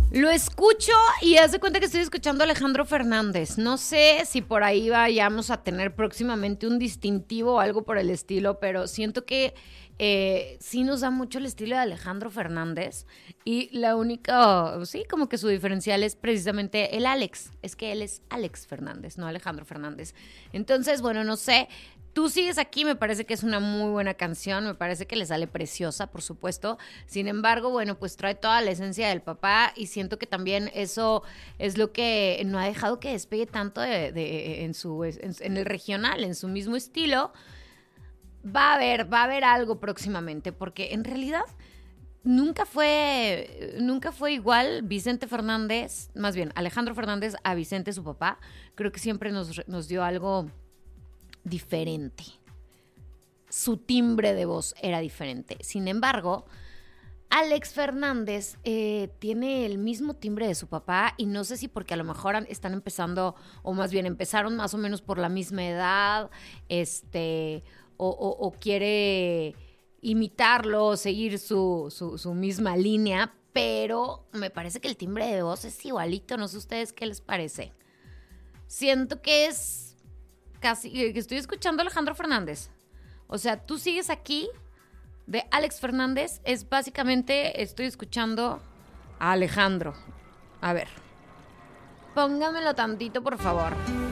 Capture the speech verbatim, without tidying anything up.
Lo escucho y haz de cuenta que estoy escuchando a Alejandro Fernández. No sé si por ahí vayamos a tener próximamente un distintivo o algo por el estilo, pero siento que eh, sí nos da mucho el estilo de Alejandro Fernández. Y la única, sí, como que su diferencial es precisamente el Alex. Es que él es Alex Fernández, no Alejandro Fernández. Entonces, bueno, no sé. Tú sigues aquí, me parece que es una muy buena canción, me parece que le sale preciosa, por supuesto. Sin embargo, bueno, pues trae toda la esencia del papá y siento que también eso es lo que no ha dejado que despegue tanto de, de, en, su, en, en el regional, en su mismo estilo. Va a haber, va a haber algo próximamente, porque en realidad nunca fue, nunca fue igual Vicente Fernández, más bien Alejandro Fernández a Vicente, su papá. Creo que siempre nos, nos dio algo diferente. Su timbre de voz era diferente. Sin embargo, Alex Fernández eh, tiene el mismo timbre de su papá y no sé si porque a lo mejor están empezando, o más bien empezaron más o menos por la misma edad, este, o, o, o quiere imitarlo, seguir su, su, su misma línea, pero me parece que el timbre de voz es igualito. No sé ustedes qué les parece. Siento que es casi, que estoy escuchando a Alejandro Fernández. O sea, tú sigues aquí de Alex Fernández, es básicamente estoy escuchando a Alejandro. A ver, póngamelo tantito, por favor.